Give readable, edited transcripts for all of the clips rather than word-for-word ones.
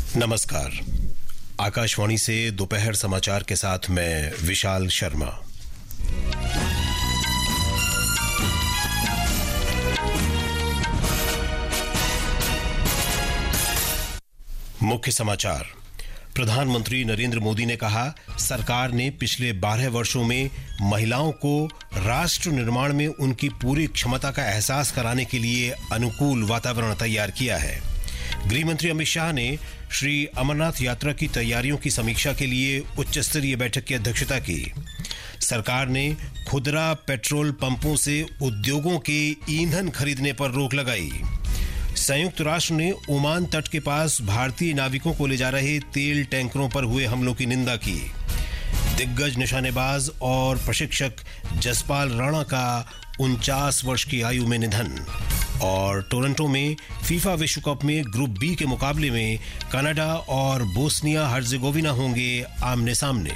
नमस्कार। आकाशवाणी से दोपहर समाचार के साथ मैं विशाल शर्मा। मुख्य समाचार। प्रधानमंत्री नरेंद्र मोदी ने कहा, सरकार ने पिछले 12 वर्षों में महिलाओं को राष्ट्र निर्माण में उनकी पूरी क्षमता का एहसास कराने के लिए अनुकूल वातावरण तैयार किया है। गृह मंत्री अमित शाह ने श्री अमरनाथ यात्रा की तैयारियों की समीक्षा के लिए उच्च स्तरीय बैठक की अध्यक्षता की। सरकार ने खुदरा पेट्रोल पंपों से उद्योगों के ईंधन खरीदने पर रोक लगाई। संयुक्त राष्ट्र ने ओमान तट के पास भारतीय नाविकों को ले जा रहे तेल टैंकरों पर हुए हमलों की निंदा की। दिग्गज निशानेबाज और प्रशिक्षक जसपाल राणा का 49 वर्ष की आयु में निधन। और टोरंटो में फीफा विश्व कप में ग्रुप बी के मुकाबले में कनाडा और बोस्निया हर्जेगोविना होंगे आमने सामने।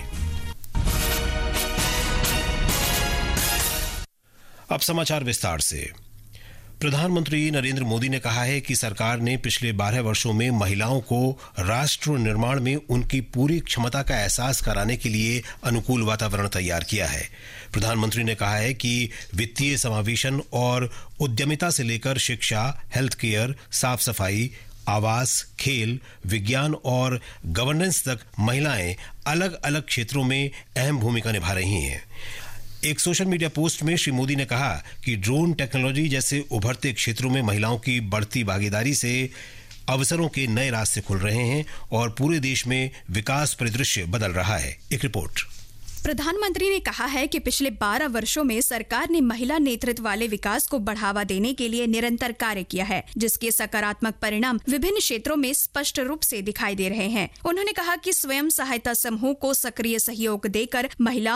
अब समाचार विस्तार से। प्रधानमंत्री नरेंद्र मोदी ने कहा है कि सरकार ने पिछले 12 वर्षों में महिलाओं को राष्ट्र निर्माण में उनकी पूरी क्षमता का एहसास कराने के लिए अनुकूल वातावरण तैयार किया है। प्रधानमंत्री ने कहा है कि वित्तीय समावेशन और उद्यमिता से लेकर शिक्षा, हेल्थ केयर, साफ सफाई, आवास, खेल, विज्ञान और गवर्नेंस तक महिलाएं अलग अलग क्षेत्रों में अहम भूमिका निभा रही हैं। एक सोशल मीडिया पोस्ट में श्री मोदी ने कहा कि ड्रोन टेक्नोलॉजी जैसे उभरते क्षेत्रों में महिलाओं की बढ़ती भागीदारी से अवसरों के नए रास्ते खुल रहे हैं और पूरे देश में विकास परिदृश्य बदल रहा है। एक रिपोर्ट। प्रधानमंत्री ने कहा है कि पिछले 12 वर्षों में सरकार ने महिला नेतृत्व वाले विकास को बढ़ावा देने के लिए निरंतर कार्य किया है, जिसके सकारात्मक परिणाम विभिन्न क्षेत्रों में स्पष्ट रूप से दिखाई दे रहे हैं। उन्होंने कहा कि स्वयं सहायता समूह को सक्रिय सहयोग देकर महिलाओं